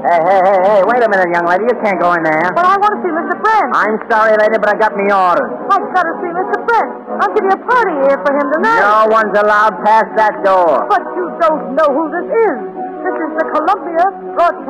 Hey, wait a minute, young lady. You can't go in there. But I want to see Mr. Prince. I'm sorry, lady, but I got me orders. I've got to see Mr. Prince. I'm giving a party here for him tonight. No one's allowed past that door. But you don't know who this is. This is the Columbia Broadcasting